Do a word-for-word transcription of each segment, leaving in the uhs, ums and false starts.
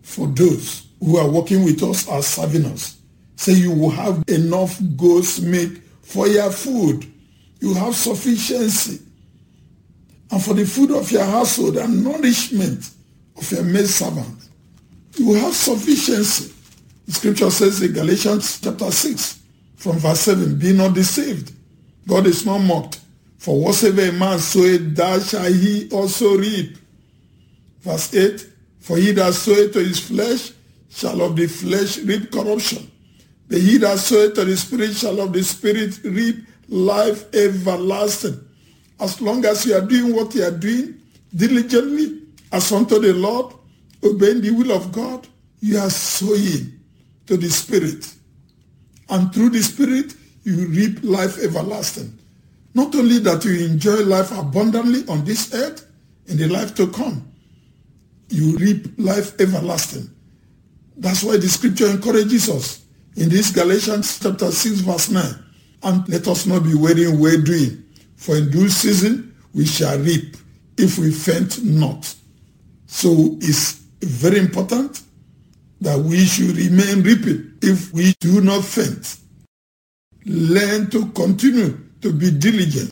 for those who are working with us or serving us. Say you will have enough goat's meat for your food. You have sufficiency. And for the food of your household and nourishment of your maid servant, you will have sufficiency. The scripture says in Galatians chapter six, from verse seven, be not deceived. God is not mocked. For whatsoever a man soweth, that shall he also reap. Verse eight, for he that soweth to his flesh shall of the flesh reap corruption. But he that soweth to the Spirit shall of the Spirit reap life everlasting. As long as you are doing what you are doing diligently, as unto the Lord, obeying the will of God, you are sowing to the Spirit. And through the Spirit, you reap life everlasting. Not only that you enjoy life abundantly on this earth, in the life to come, you reap life everlasting. That's why the scripture encourages us in this Galatians chapter six verse nine. And let us not be weary in well doing, for in due season we shall reap if we faint not. So it's very important that we should remain reaping if we do not faint. Learn to continue to be diligent.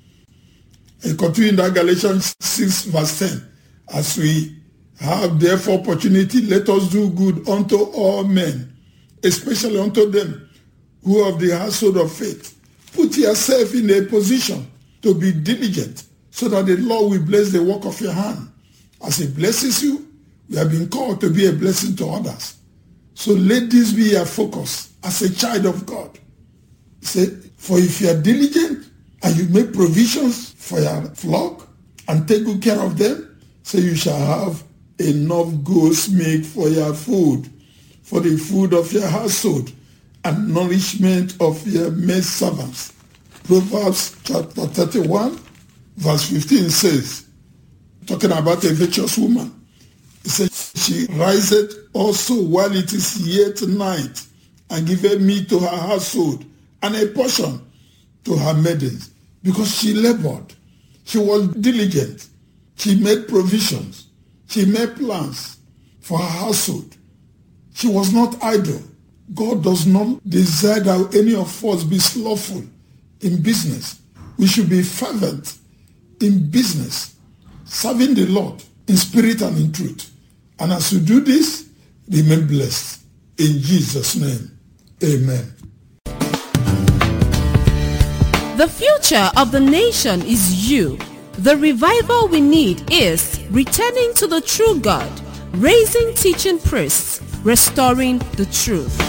And continue in that Galatians six verse ten. As we have therefore opportunity, let us do good unto all men, especially unto them who are of the household of faith. Put yourself in a position to be diligent so that the Lord will bless the work of your hand. As he blesses you, we have been called to be a blessing to others. So let this be your focus as a child of God. He said, for if you are diligent and you make provisions for your flock and take good care of them, so you shall have enough goat's milk for your food, for the food of your household, and nourishment of your maid servants. Proverbs chapter thirty-one, verse fifteen says, talking about a virtuous woman, it says, she riseth also while it is yet night, and giveth meat to her household, and a portion to her maidens, because she labored. She was diligent. She made provisions. She made plans for her household. She was not idle. God does not desire that any of us be slothful in business. We should be fervent in business, serving the Lord in spirit and in truth. And as you do this, remain blessed. In Jesus' name, amen. The future of the nation is you. The revival we need is returning to the true God, raising teaching priests, restoring the truth.